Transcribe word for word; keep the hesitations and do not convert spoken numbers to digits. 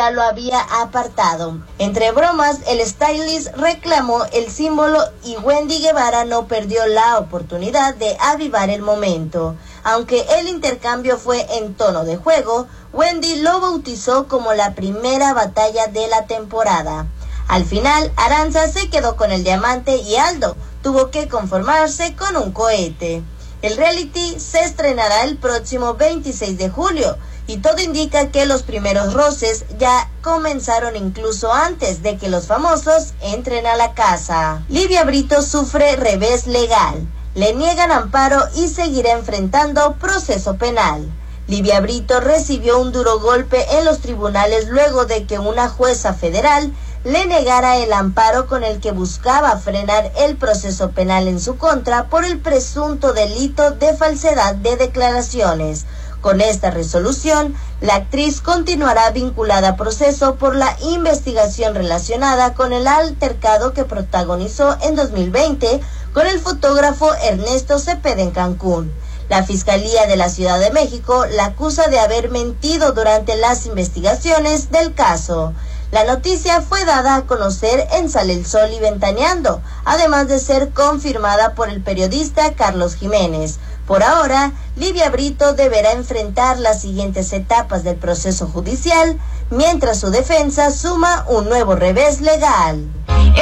ya lo había apartado. Entre bromas, el stylist reclamó el símbolo y Wendy Guevara no perdió la oportunidad de avivar el momento. Aunque el intercambio fue en tono de juego, Wendy lo bautizó como la primera batalla de la temporada. Al final, Aranza se quedó con el diamante y Aldo tuvo que conformarse con un cohete. El reality se estrenará el próximo veintiséis de julio y todo indica que los primeros roces ya comenzaron incluso antes de que los famosos entren a la casa. Livia Brito sufre revés legal, le niegan amparo y seguirá enfrentando proceso penal. Livia Brito recibió un duro golpe en los tribunales luego de que una jueza federal le negara el amparo con el que buscaba frenar el proceso penal en su contra por el presunto delito de falsedad de declaraciones. Con esta resolución, la actriz continuará vinculada a proceso por la investigación relacionada con el altercado que protagonizó en dos mil veinte con el fotógrafo Ernesto Cepeda en Cancún. La Fiscalía de la Ciudad de México la acusa de haber mentido durante las investigaciones del caso. La noticia fue dada a conocer en Sale el Sol y Ventaneando, además de ser confirmada por el periodista Carlos Jiménez. Por ahora, Livia Brito deberá enfrentar las siguientes etapas del proceso judicial, mientras su defensa suma un nuevo revés legal.